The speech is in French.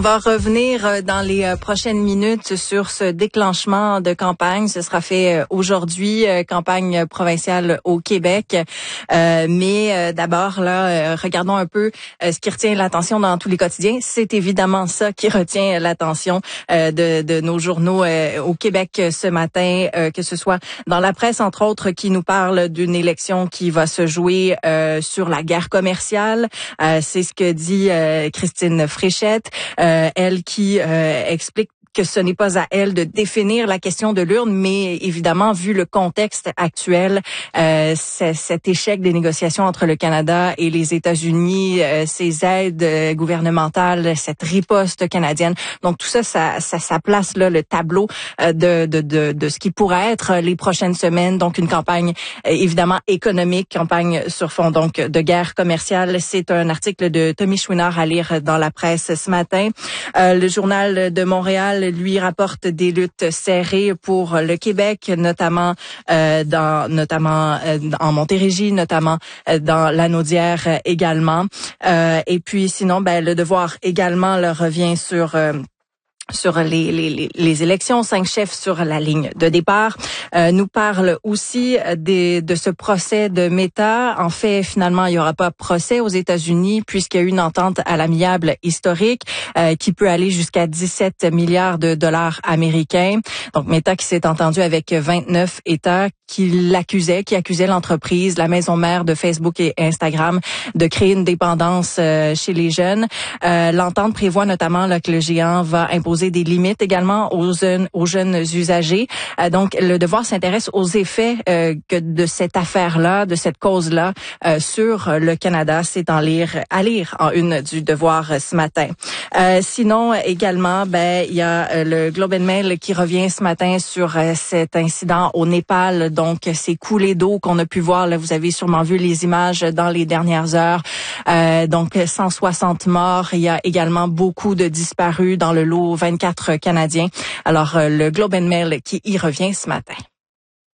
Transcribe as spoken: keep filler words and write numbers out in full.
On va revenir dans les prochaines minutes sur ce déclenchement de campagne. Ce sera fait aujourd'hui, campagne provinciale au Québec. Euh, mais d'abord, là, regardons un peu ce qui retient l'attention dans tous les quotidiens. C'est évidemment ça qui retient l'attention de, de nos journaux au Québec ce matin, que ce soit dans la presse, entre autres, qui nous parle d'une élection qui va se jouer euh, sur la guerre commerciale. Euh, c'est ce que dit euh, Christine Fréchette. Euh, elle qui euh, explique que ce n'est pas à elle de définir la question de l'urne, mais évidemment, vu le contexte actuel, euh, cet échec des négociations entre le Canada et les États-Unis, euh, ces aides euh, gouvernementales, cette riposte canadienne, donc tout ça, ça, ça, ça place là le tableau euh, de, de, de, de ce qui pourrait être les prochaines semaines. Donc une campagne euh, évidemment économique, campagne sur fond donc de guerre commerciale. C'est un article de Tommy Chouinard à lire dans la presse ce matin. Euh, le Journal de Montréal lui rapporte des luttes serrées pour le Québec, notamment euh, dans notamment euh, en Montérégie, notamment euh, dans Lanaudière euh, également. Euh, et puis sinon, ben le Devoir également le revient sur euh, sur les, les, les élections, cinq chefs sur la ligne de départ, euh, nous parle aussi des, de ce procès de Meta. En fait, finalement, il n'y aura pas procès aux États-Unis puisqu'il y a eu une entente à l'amiable historique euh, qui peut aller jusqu'à dix-sept milliards de dollars américains. Donc, Meta qui s'est entendu avec vingt-neuf États qui l'accusaient, qui accusaient l'entreprise, la maison mère de Facebook et Instagram, de créer une dépendance euh, chez les jeunes. Euh, l'entente prévoit notamment là, que le géant va imposer des limites également aux jeunes, aux jeunes usagers. Euh, donc, le Devoir s'intéresse aux effets euh, que de cette affaire-là, de cette cause-là euh, sur le Canada. C'est en lire, à lire en une du Devoir ce matin. Euh, sinon, également, ben il y a euh, le Globe and Mail qui revient ce matin sur euh, cet incident au Népal. Donc, ces coulées d'eau qu'on a pu voir, là, vous avez sûrement vu les images dans les dernières heures. Euh, donc, cent soixante morts. Il y a également beaucoup de disparus dans le lot vingt-quatre Canadiens. Alors, euh, le Globe and Mail qui y revient ce matin.